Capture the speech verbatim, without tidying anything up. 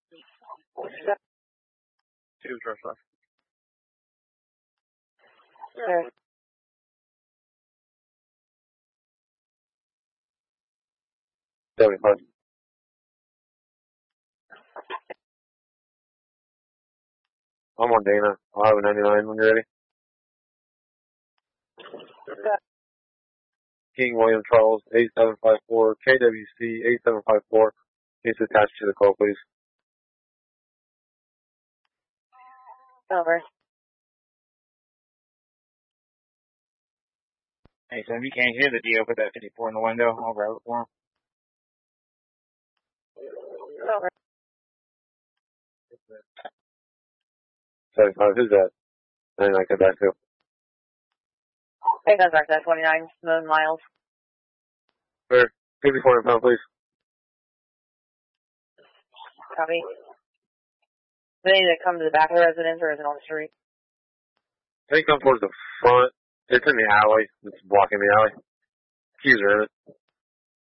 Two trucks left. Okay. seventy-five. I'm on Dana. I'll have a ninety-nine when you're ready. King William Charles, eight seven five four, K W C eight seven five four. Needs to attach to the call, please. Over. Hey, so if you can't hear the deal, put that fifty-four in the window. I'll grab it for him. Over. seventy-five, who's that? ninety-nine, come back to. Hey, that's right, that twenty-nine million miles. Clear. fifty-four pound, please. Copy. Do they need to come to the back of the residence or is it on the street? I think come towards the front. It's in the alley. It's blocking the alley. Keys are in it.